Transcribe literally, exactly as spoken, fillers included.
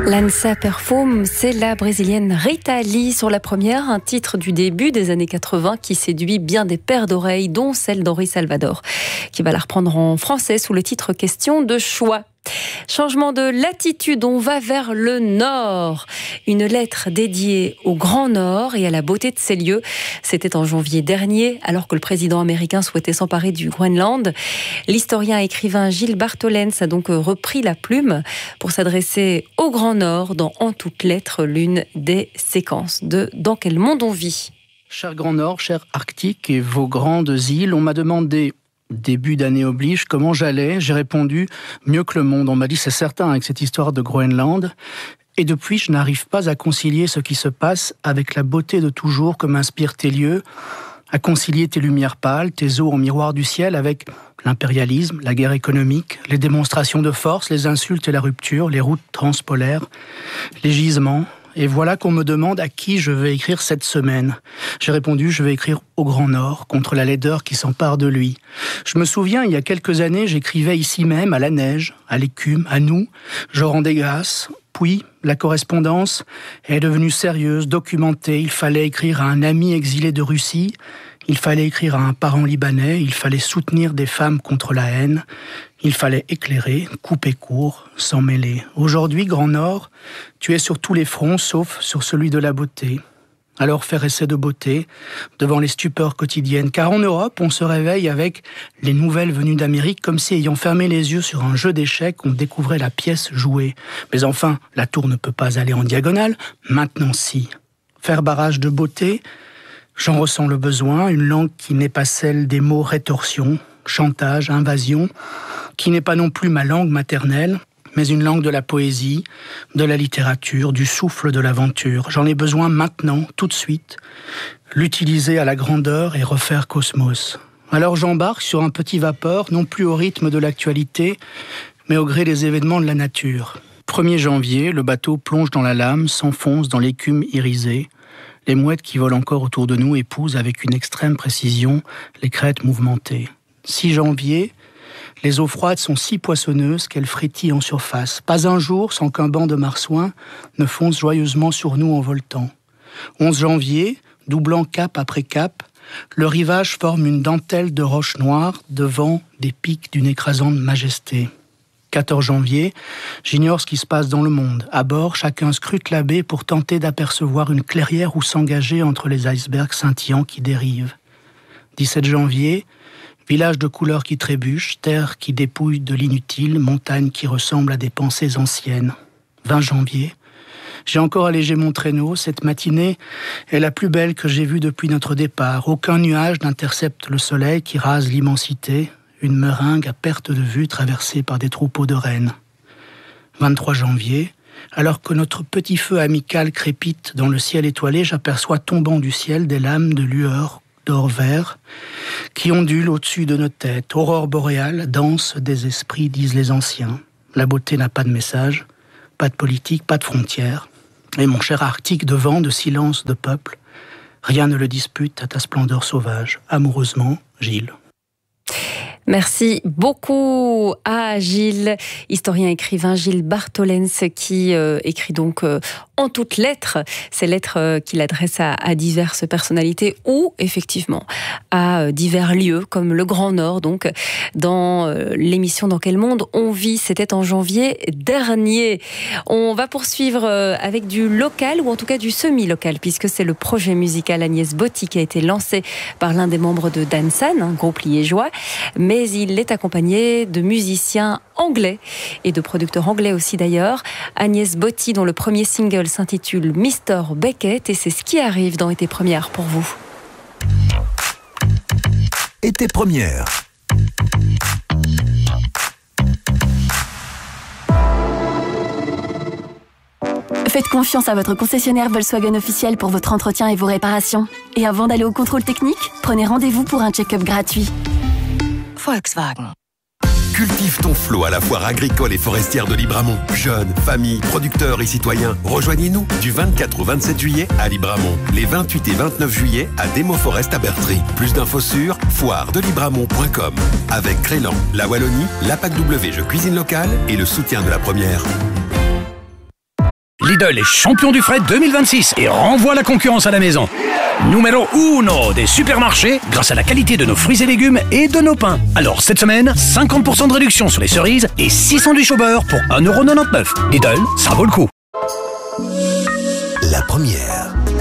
Lança Perfume, c'est la brésilienne Rita Lee sur la première, un titre du début des années quatre-vingts qui séduit bien des paires d'oreilles, dont celle d'Henri Salvador, qui va la reprendre en français sous le titre Question de choix. Changement de latitude, on va vers le nord. Une lettre dédiée au Grand Nord et à la beauté de ces lieux. C'était en janvier dernier, alors que le président américain souhaitait s'emparer du Groenland. L'historien et écrivain Gilles Bartholens a donc repris la plume pour s'adresser au Grand Nord dans En toutes lettres, l'une des séquences de Dans quel monde on vit. Cher Grand Nord, cher Arctique et vos grandes îles, on m'a demandé, début d'année oblige, comment j'allais. J'ai répondu mieux que le monde. On m'a dit c'est certain avec cette histoire de Groenland. Et depuis, je n'arrive pas à concilier ce qui se passe avec la beauté de toujours que m'inspirent tes lieux, à concilier tes lumières pâles, tes eaux en miroir du ciel avec l'impérialisme, la guerre économique, les démonstrations de force, les insultes et la rupture, les routes transpolaires, les gisements. Et voilà qu'on me demande à qui je vais écrire cette semaine. J'ai répondu, je vais écrire au Grand Nord, contre la laideur qui s'empare de lui. Je me souviens, il y a quelques années, j'écrivais ici même, à la neige, à l'écume, à nous. Je rendais grâce. Puis, la correspondance est devenue sérieuse, documentée. Il fallait écrire à un ami exilé de Russie. Il fallait écrire à un parent libanais. Il fallait soutenir des femmes contre la haine. Il fallait éclairer, couper court, s'en mêler. Aujourd'hui, Grand Nord, tu es sur tous les fronts, sauf sur celui de la beauté. Alors faire essai de beauté, devant les stupeurs quotidiennes. Car en Europe, on se réveille avec les nouvelles venues d'Amérique, comme si, ayant fermé les yeux sur un jeu d'échecs, on découvrait la pièce jouée. Mais enfin, la tour ne peut pas aller en diagonale. Maintenant, si. Faire barrage de beauté, j'en ressens le besoin. Une langue qui n'est pas celle des mots rétorsion, chantage, invasion, qui n'est pas non plus ma langue maternelle, mais une langue de la poésie, de la littérature, du souffle de l'aventure. J'en ai besoin maintenant, tout de suite, l'utiliser à la grandeur et refaire cosmos. Alors j'embarque sur un petit vapeur, non plus au rythme de l'actualité, mais au gré des événements de la nature. premier janvier, le bateau plonge dans la lame, s'enfonce dans l'écume irisée. Les mouettes qui volent encore autour de nous épousent avec une extrême précision les crêtes mouvementées. six janvier, les eaux froides sont si poissonneuses qu'elles frétillent en surface. Pas un jour sans qu'un banc de marsouins ne fonce joyeusement sur nous en voltant. onze janvier, doublant cap après cap, le rivage forme une dentelle de roches noires devant des pics d'une écrasante majesté. quatorze janvier, j'ignore ce qui se passe dans le monde. À bord, chacun scrute la baie pour tenter d'apercevoir une clairière où s'engager entre les icebergs scintillants qui dérivent. dix-sept janvier, village de couleurs qui trébuchent, terre qui dépouille de l'inutile, montagne qui ressemble à des pensées anciennes. vingt janvier, j'ai encore allégé mon traîneau. Cette matinée est la plus belle que j'ai vue depuis notre départ. Aucun nuage n'intercepte le soleil qui rase l'immensité, une meringue à perte de vue traversée par des troupeaux de rennes. vingt-trois janvier, alors que notre petit feu amical crépite dans le ciel étoilé, j'aperçois tombant du ciel des lames de lueur d'or vert qui ondulent au-dessus de nos têtes. Aurore boréale, danse des esprits, disent les anciens. La beauté n'a pas de message, pas de politique, pas de frontières. Et mon cher Arctique, de vent, de silence, de peuple, rien ne le dispute à ta splendeur sauvage. Amoureusement, Gilles. Merci beaucoup à Gilles, historien-écrivain Gilles Bartholens, qui euh, écrit donc euh, en toutes lettres, ces lettres euh, qu'il adresse à, à diverses personnalités ou effectivement à euh, divers lieux comme le Grand Nord. Donc dans euh, l'émission Dans quel monde on vit, c'était en janvier dernier. On va poursuivre euh, avec du local ou en tout cas du semi-local puisque c'est le projet musical Agnès Botti qui a été lancé par l'un des membres de Dansan, un groupe liégeois, mais Mais il est accompagné de musiciens anglais et de producteurs anglais aussi d'ailleurs. Agnès Botti, dont le premier single s'intitule Mister Beckett, et c'est ce qui arrive dans Été Première pour vous. Été Première. Faites confiance à votre concessionnaire Volkswagen officiel pour votre entretien et vos réparations. Et avant d'aller au contrôle technique, prenez rendez-vous pour un check-up gratuit. Volkswagen. Cultive ton flot à la foire agricole et forestière de Libramont. Jeunes, familles, producteurs et citoyens, rejoignez-nous du vingt-quatre au vingt-sept juillet à Libramont. Les vingt-huit et vingt-neuf juillet à Demo Forest à Bertry. Plus d'infos sur foire de libramont point com. Avec Crélan, la Wallonie, l'A P A C W Je Cuisine Locale et le soutien de la Première. Lidl est champion du fret deux mille vingt-six et renvoie la concurrence à la maison. Numéro uno des supermarchés grâce à la qualité de nos fruits et légumes et de nos pains. Alors cette semaine, cinquante pour cent de réduction sur les cerises et six sandwichs au beurre pour un euro quatre-vingt-dix-neuf. Lidl, ça vaut le coup.